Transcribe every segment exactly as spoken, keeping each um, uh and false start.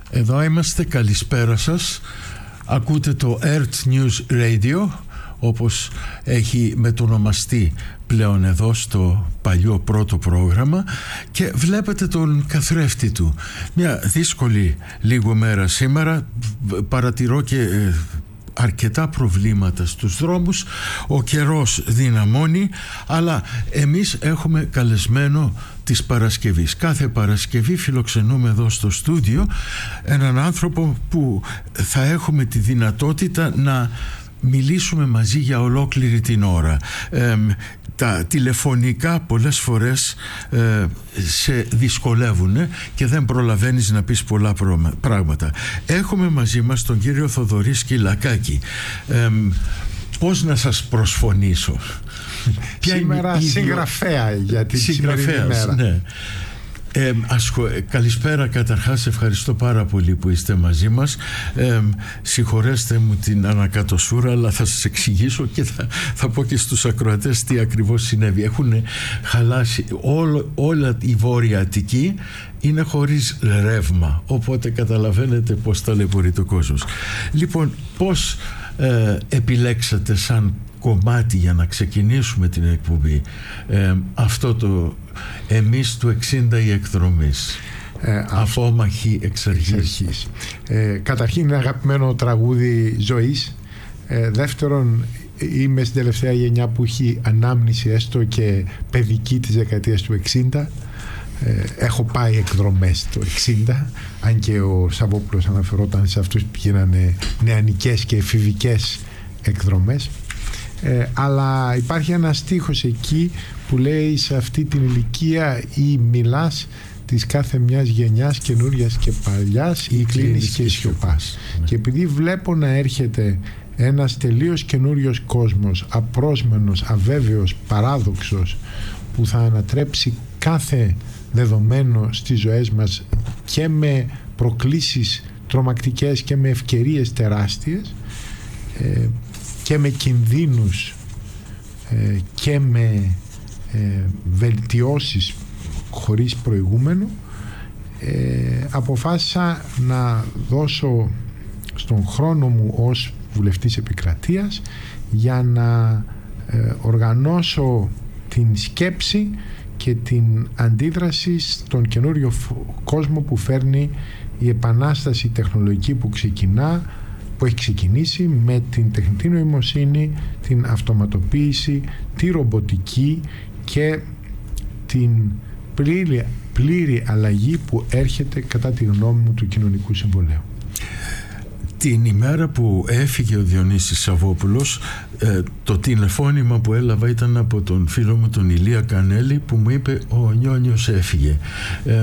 Εδώ είμαστε, καλησπέρα σας. Ακούτε το Earth News Radio, όπως έχει μετονομαστεί πλέον εδώ στο παλιό πρώτο πρόγραμμα, και βλέπετε τον καθρέφτη του. Μια δύσκολη λίγο μέρα σήμερα. Παρατηρώ και αρκετά προβλήματα στους δρόμους. Ο καιρός δυναμώνει, αλλά εμείς έχουμε καλεσμένο της Παρασκευής. Κάθε Παρασκευή φιλοξενούμε εδώ στο στούντιο έναν άνθρωπο που θα έχουμε τη δυνατότητα να μιλήσουμε μαζί για ολόκληρη την ώρα. Ε, τα τηλεφωνικά πολλές φορές ε, σε δυσκολεύουν και δεν προλαβαίνεις να πεις πολλά πράγματα. Έχουμε μαζί μας τον κύριο Θοδωρή Σκυλακάκη. Ε, πώς να σας προσφωνήσω? Σήμερα συγγραφέα για την σημερινή μέρα. Ναι. Ε, ασχο... Καλησπέρα καταρχάς, ευχαριστώ πάρα πολύ που είστε μαζί μας. ε, Συγχωρέστε μου την ανακατοσούρα, αλλά θα σας εξηγήσω και θα, θα πω και στους ακροατές τι ακριβώς συνέβη. Έχουν χαλάσει όλο, όλα η Βόρεια Αττική είναι χωρίς ρεύμα, οπότε καταλαβαίνετε πως ταλαιπωρεί το κόσμος. Λοιπόν, πώς ε, επιλέξατε σαν κομμάτι για να ξεκινήσουμε την εκπομπή ε, αυτό το «Εμείς του εξήντα οι εκδρομείς», ε, αφόμαχοι εξ αρχής? Ε, καταρχήν είναι αγαπημένο τραγούδι ζωής. ε, Δεύτερον, είμαι στην τελευταία γενιά που έχει ανάμνηση έστω και παιδική της δεκαετίας του εξήντα. ε, Έχω πάει εκδρομές το εξήντα, αν και ο Σαββόπουλος αναφερόταν σε αυτούς που γίνανε νεανικές και εφηβικές εκδρομές. Ε, αλλά υπάρχει ένα στίχος εκεί που λέει: σε αυτή την ηλικία ή μιλάς της κάθε μιας γενιάς, καινούριας και παλιάς, ή κλείνεις και σιωπάς. Ναι. Και επειδή βλέπω να έρχεται ένας τελείως καινούριος κόσμος, απρόσμενος, αβέβαιος, παράδοξος, που θα ανατρέψει κάθε δεδομένο στις ζωές μας και με προκλήσεις τρομακτικές και με ευκαιρίες τεράστιες, ε, και με κινδύνους ε, και με ε, βελτιώσεις χωρίς προηγούμενο, ε, αποφάσισα να δώσω στον χρόνο μου ως βουλευτής επικρατείας για να ε, οργανώσω την σκέψη και την αντίδραση στον καινούριο κόσμο που φέρνει η επανάσταση τεχνολογική που ξεκινά που έχει ξεκινήσει με την τεχνητή νοημοσύνη, την αυτοματοποίηση, τη ρομποτική και την πλήρη, πλήρη αλλαγή που έρχεται, κατά τη γνώμη μου, του κοινωνικού συμβολέου. Την ημέρα που έφυγε ο Διονύσης Σαββόπουλος, ε, το τηλεφώνημα που έλαβα ήταν από τον φίλο μου τον Ηλία Κανέλη, που μου είπε: ο Νιόνιος έφυγε. Ε,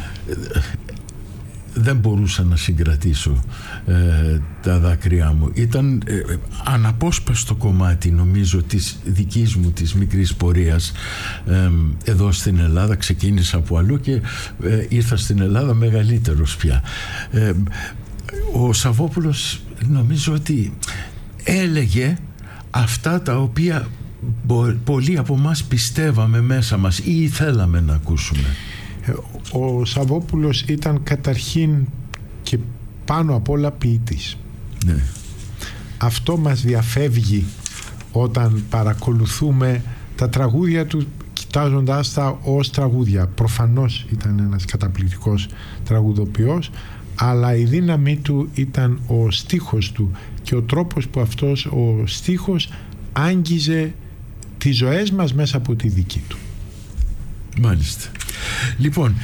δεν μπορούσα να συγκρατήσω ε, τα δάκρυά μου. Ήταν ε, αναπόσπαστο κομμάτι, νομίζω, της δικής μου της μικρής πορείας ε, εδώ στην Ελλάδα. Ξεκίνησα από αλλού και ε, ήρθα στην Ελλάδα μεγαλύτερος πια. ε, ο Σαββόπουλος νομίζω ότι έλεγε αυτά τα οποία πολλοί από μας πιστεύαμε μέσα μας ή θέλαμε να ακούσουμε. Ο Σαββόπουλος ήταν καταρχήν και πάνω απ' όλα ποιητής. Ναι. Αυτό μας διαφεύγει όταν παρακολουθούμε τα τραγούδια του, κοιτάζοντάς τα ως τραγούδια. Προφανώς ήταν ένας καταπληκτικός τραγουδοποιός, αλλά η δύναμή του ήταν ο στίχος του και ο τρόπος που αυτός ο στίχος άγγιζε τις ζωές μας μέσα από τη δική του. Μάλιστα. Λοιπόν,